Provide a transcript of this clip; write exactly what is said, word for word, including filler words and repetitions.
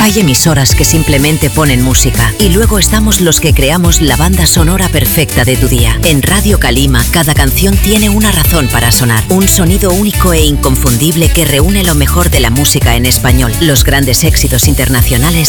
Hay emisoras que simplemente ponen música y luego estamos los que creamos la banda sonora perfecta de tu día. En Radio Calima, cada canción tiene una razón para sonar. Un sonido único e inconfundible que reúne lo mejor de la música en español, los grandes éxitos internacionales